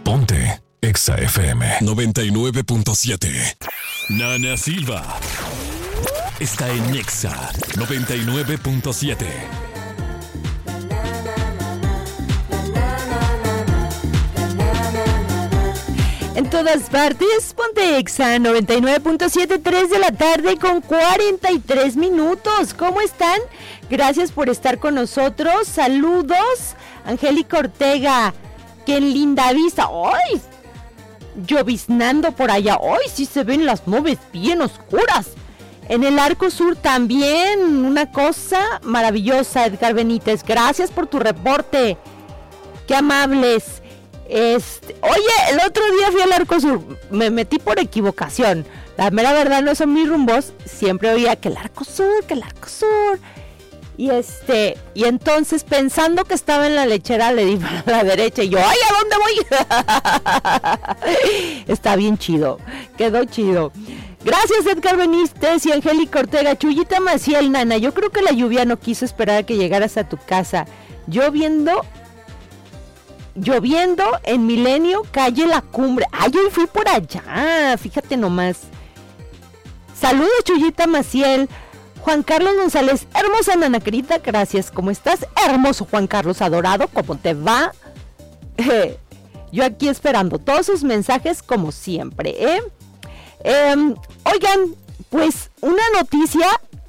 Ponte Exa FM 99.7. Nana Silva está en Exa 99.7. En todas partes, ponte Exa 99.7, 3 de la tarde con 43 minutos. ¿Cómo están? Gracias por estar con nosotros. Saludos, Angélica Ortega. ¡Qué linda vista! ¡Ay! Lloviznando por allá. ¡Ay! Sí se ven las nubes bien oscuras. En el Arco Sur también. Una cosa maravillosa, Edgar Benítez. Gracias por tu reporte. ¡Qué amables! Oye, el otro día fui al Arco Sur, me metí por equivocación. La mera verdad no son mis rumbos, siempre oía que el Arco Sur. Y entonces pensando que estaba en la lechera le di para la derecha y yo, ¡ay, a dónde voy! Está bien chido, quedó chido. Gracias, Edgar Benítez y Angélica Ortega. Chuyita Maciel, Nana, yo creo que la lluvia no quiso esperar a que llegaras a tu casa. Lloviendo en Milenio, calle La Cumbre. Ay, yo fui por allá, fíjate nomás. Saludos, Chuyita Maciel. Juan Carlos González, hermosa Nana querida, gracias. ¿Cómo estás? Hermoso Juan Carlos adorado, ¿cómo te va? Yo aquí esperando todos sus mensajes como siempre, oigan, pues una noticia,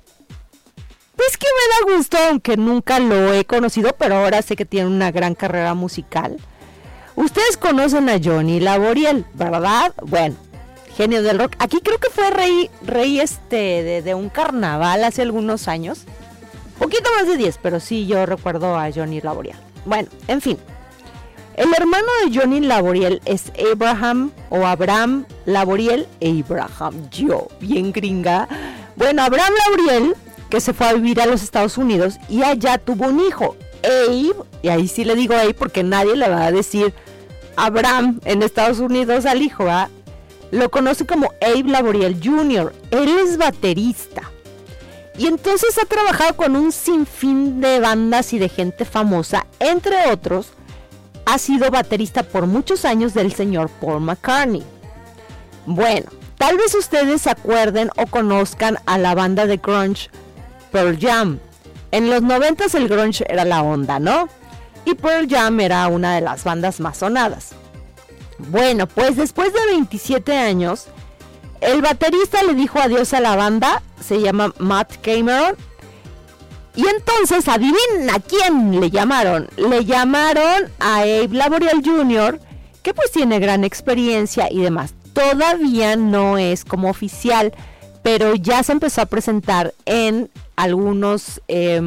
pues que me da gusto, aunque nunca lo he conocido, pero ahora sé que tiene una gran carrera musical. Ustedes conocen a Johnny Laboriel, ¿verdad? Bueno, genio del rock. Aquí creo que fue rey de un carnaval hace algunos años. Poquito más de 10, pero sí yo recuerdo a Johnny Laboriel. Bueno, en fin. El hermano de Johnny Laboriel es Abraham Laboriel. Yo, bien gringa. Bueno, Abraham Laboriel, que se fue a vivir a los Estados Unidos y allá tuvo un hijo, Abe, y ahí sí le digo Abe porque nadie le va a decir Abraham en Estados Unidos al hijo, ¿verdad? Lo conoce como Abe Laboriel Jr., él es baterista, y entonces ha trabajado con un sinfín de bandas y de gente famosa, entre otros, ha sido baterista por muchos años del señor Paul McCartney. Bueno, tal vez ustedes se acuerden o conozcan a la banda de grunge Pearl Jam. En los 90s el grunge era la onda, ¿no? Y Pearl Jam era una de las bandas más sonadas. Bueno, pues después de 27 años, el baterista le dijo adiós a la banda, se llama Matt Cameron, y entonces, adivinen a quién le llamaron. Le llamaron a Abe Laboriel Jr., que pues tiene gran experiencia y demás. Todavía no es como oficial, pero ya se empezó a presentar en algunos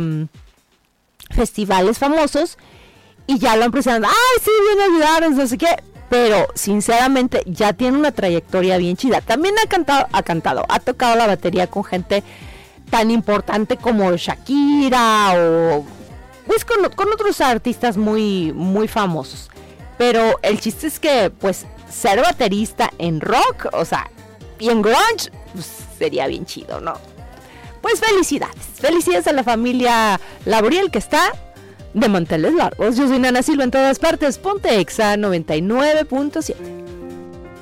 festivales famosos y ya lo han presentado. ¡Ay, sí, viene a ayudarnos! No sé qué. Pero sinceramente ya tiene una trayectoria bien chida. También ha tocado la batería con gente tan importante como Shakira o pues con otros artistas muy, muy famosos. Pero el chiste es que pues ser baterista en rock, o sea, y en grunge, pues, sería bien chido, ¿no? Pues felicidades a la familia Laboriel que está de manteles largos. Yo soy Nana Silva en todas partes, ponte Exa 99.7.